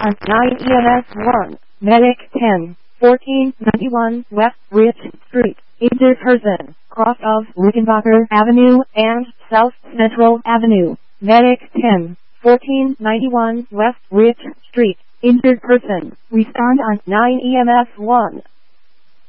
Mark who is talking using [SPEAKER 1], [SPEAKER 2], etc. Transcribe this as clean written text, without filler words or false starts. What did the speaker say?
[SPEAKER 1] on 9 EMS 1, Medic 10, 1491 West Rich Street, injured person, cross of Rickenbacker Avenue and South Central Avenue. Medic 10, 1491 West Rich Street, injured person, respond on 9 EMS 1.